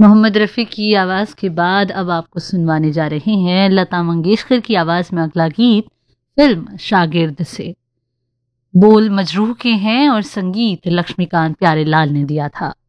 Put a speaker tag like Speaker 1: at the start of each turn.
Speaker 1: मोहम्मद रफ़ी की आवाज़ के बाद अब आपको सुनवाने जा रहे हैं लता मंगेशकर की आवाज़ में अगला गीत फिल्म शागिर्द से। बोल मजरूह के हैं और संगीत लक्ष्मीकांत प्यारेलाल ने दिया था।